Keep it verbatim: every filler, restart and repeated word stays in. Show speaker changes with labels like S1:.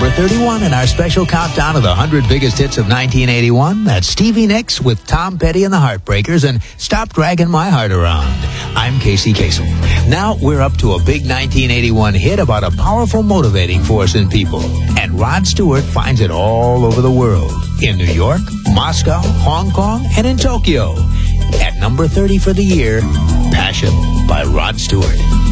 S1: number thirty-one in our special countdown of the one hundred biggest hits of nineteen eighty-one. That's Stevie Nicks with Tom Petty and the Heartbreakers and Stop Dragging My Heart Around. I'm Casey Kasem. Now we're up to a big nineteen eighty-one hit about a powerful motivating force in people. And Rod Stewart finds it all over the world. In New York, Moscow, Hong Kong, and in Tokyo. At number thirty for the year, Passion by Rod Stewart.